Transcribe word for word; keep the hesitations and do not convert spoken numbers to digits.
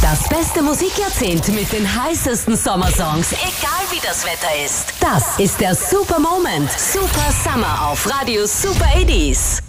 Das beste Musikjahrzehnt mit den heißesten Sommersongs, egal wie das Wetter ist. Das ist der Super Moment. Super Summer auf Radio Super achtzig.